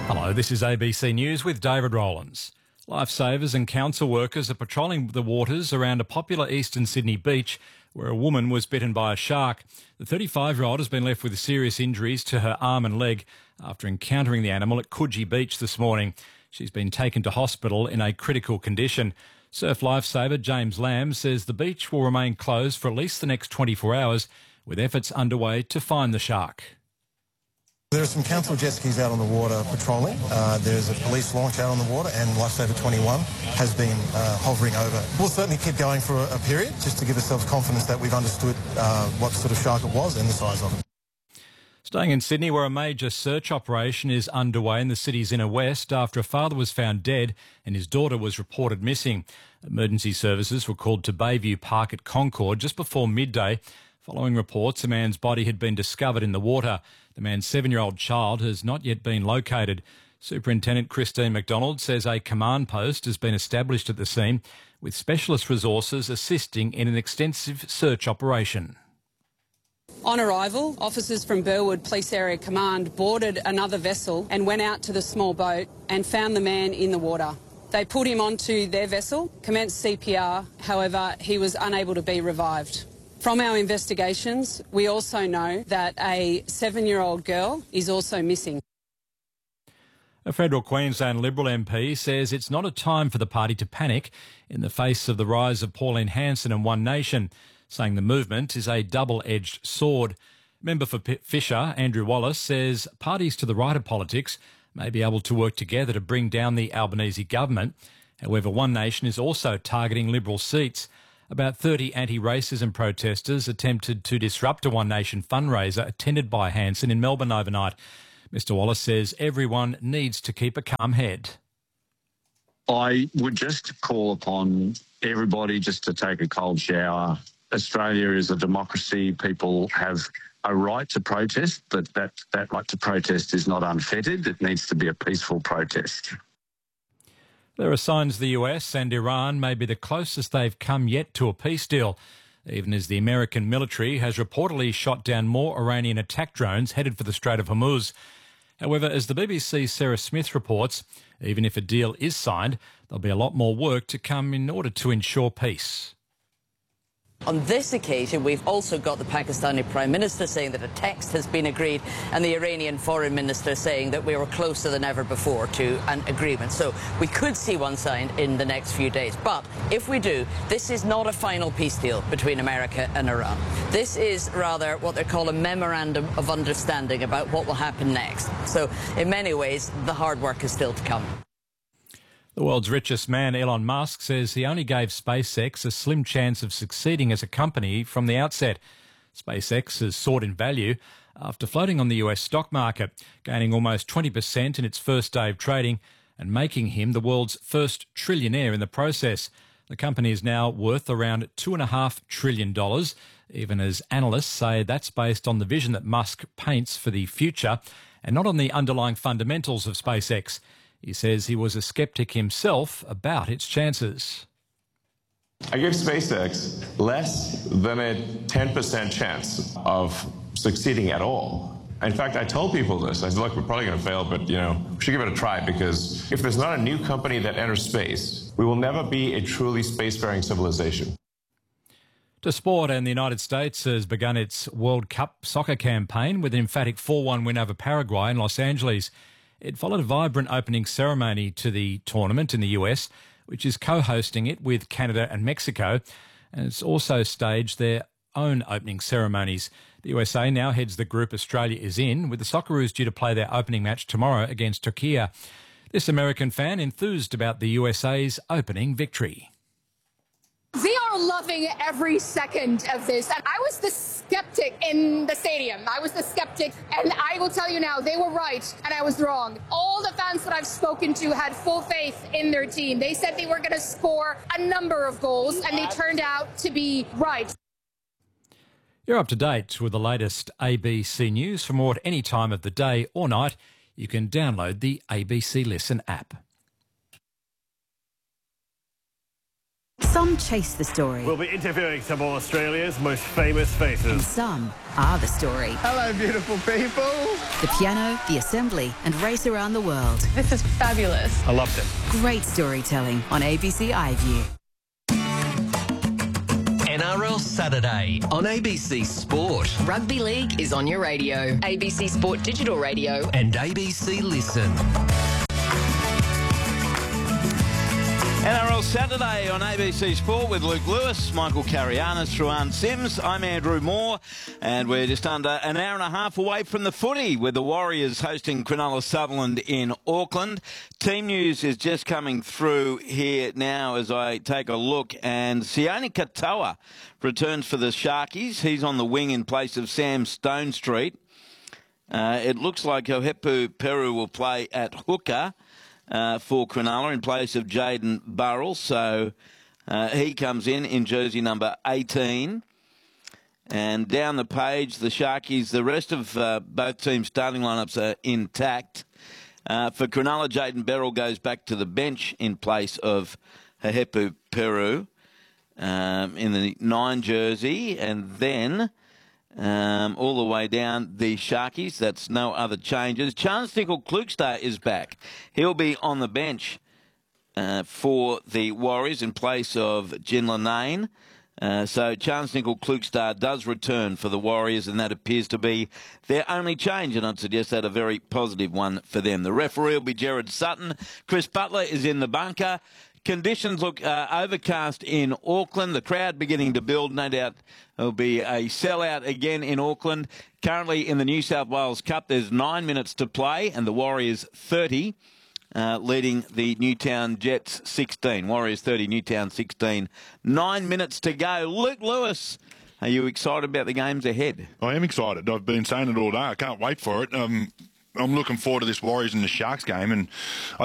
Hello, this is ABC News with David Rowlands. Lifesavers and council workers are patrolling the waters around a popular eastern Sydney beach where a woman was bitten by a shark. The 35-year-old has been left with serious injuries to her arm and leg after encountering the animal at Coogee Beach this morning. She's been taken to hospital in a critical condition. Surf lifesaver James Lamb says the beach will remain closed for at least the next 24 hours, with efforts underway to find the shark. There are some council jet skis out on the water patrolling. There's a police launch out on the water, and Lifesaver 21 has been hovering over. We'll certainly keep going for a period just to give ourselves confidence that we've understood what sort of shark it was and the size of it. Staying in Sydney, where a major search operation is underway in the city's inner west after a father was found dead and his daughter was reported missing. Emergency services were called to Bayview Park at Concord just before midday. Following reports, a man's body had been discovered in the water. The man's 7-year-old child has not yet been located. Superintendent Christine McDonald says a command post has been established at the scene with specialist resources assisting in an extensive search operation. On arrival, officers from Burwood Police Area Command boarded another vessel and went out to the small boat and found the man in the water. They put him onto their vessel, commenced CPR, however, he was unable to be revived. From our investigations, we also know that a 7-year-old girl is also missing. A federal Queensland Liberal MP says it's not a time for the party to panic in the face of the rise of Pauline Hanson and One Nation, saying the movement is a double-edged sword. Member for Fisher, Andrew Wallace, says parties to the right of politics may be able to work together to bring down the Albanese government. However, One Nation is also targeting Liberal seats. About 30 anti-racism protesters attempted to disrupt a One Nation fundraiser attended by Hanson in Melbourne overnight. Mr Wallace says everyone needs to keep a calm head. I would just call upon everybody just to take a cold shower. Australia is a democracy. People have a right to protest, but that right to protest is not unfettered. It needs to be a peaceful protest. There are signs the US and Iran may be the closest they've come yet to a peace deal, even as the American military has reportedly shot down more Iranian attack drones headed for the Strait of Hormuz. However, as the BBC's Sarah Smith reports, even if a deal is signed, there'll be a lot more work to come in order to ensure peace. On this occasion, we've also got the Pakistani Prime Minister saying that a text has been agreed and the Iranian Foreign Minister saying that we were closer than ever before to an agreement. So we could see one signed in the next few days. But if we do, this is not a final peace deal between America and Iran. This is rather what they call a memorandum of understanding about what will happen next. So in many ways, the hard work is still to come. The world's richest man, Elon Musk, says he only gave SpaceX a slim chance of succeeding as a company from the outset. SpaceX has soared in value after floating on the US stock market, gaining almost 20% in its first day of trading and making him the world's first trillionaire in the process. The company is now worth around $2.5 trillion, even as analysts say that's based on the vision that Musk paints for the future and not on the underlying fundamentals of SpaceX. He says he was a sceptic himself about its chances. I give SpaceX less than a 10% chance of succeeding at all. In fact, I told people this. I said, look, we're probably going to fail, but, we should give it a try, because if there's not a new company that enters space, we will never be a truly spacefaring civilization. To sport, and the United States has begun its World Cup soccer campaign with an emphatic 4-1 win over Paraguay in Los Angeles. It followed a vibrant opening ceremony to the tournament in the US, which is co-hosting it with Canada and Mexico, and it's also staged their own opening ceremonies. The USA now heads the group Australia is in, with the Socceroos due to play their opening match tomorrow against Turkey. This American fan enthused about the USA's opening victory. They are loving every second of this. And I was the skeptic in the stadium. I was the skeptic. And I will tell you now, they were right and I was wrong. All the fans that I've spoken to had full faith in their team. They said they were going to score a number of goals and they turned out to be right. You're up to date with the latest ABC News. For more at any time of the day or night, you can download the ABC Listen app. Some chase the story. We'll be interviewing some of Australia's most famous faces. And some are the story. Hello, beautiful people. The piano, the assembly, and race around the world. This is fabulous. I loved it. Great storytelling on ABC iView. NRL Saturday on ABC Sport. Rugby League is on your radio. ABC Sport Digital Radio. And ABC Listen. NRL Saturday on ABC Sport with Luke Lewis, Michael Carianis, Ruan Sims. I'm Andrew Moore, and we're just under an hour and a half away from the footy with the Warriors hosting Cronulla Sutherland in Auckland. Team news is just coming through here now as I take a look, and Sione Katoa returns for the Sharkies. He's on the wing in place of Sam Stonestreet. It looks like Hohepu Peru will play at hooker for Cronulla in place of Jaden Burrell. So he comes in jersey number 18. And down the page, the Sharkies, the rest of both teams' starting lineups are intact. For Cronulla, Jaden Burrell goes back to the bench in place of Hohepu Peru in the 9 jersey. And then all the way down the Sharkies, that's no other changes. Charnze Nicoll-Klokstad is back. He'll be on the bench for the Warriors in place of Jin Lanane. So Charnze Nicoll-Klokstad does return for the Warriors, and that appears to be their only change, and I'd suggest that a very positive one for them. The referee will be Gerard Sutton. Chris Butler is in the bunker. Conditions look overcast in Auckland. The crowd beginning to build. No doubt there'll be a sellout again in Auckland. Currently in the New South Wales Cup, there's 9 minutes to play, and the Warriors 30, leading the Newtown Jets 16. Warriors 30, Newtown 16. 9 minutes to go. Luke Lewis, are you excited about the games ahead? I am excited. I've been saying it all day. I can't wait for it. I'm looking forward to this Warriors and the Sharks game, and